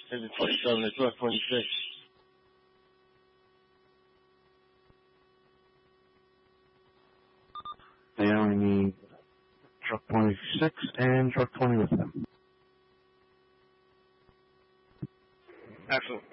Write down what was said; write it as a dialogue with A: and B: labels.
A: Is it 27 or truck 26?
B: They only need truck 26 and truck 20 with them.
A: Excellent.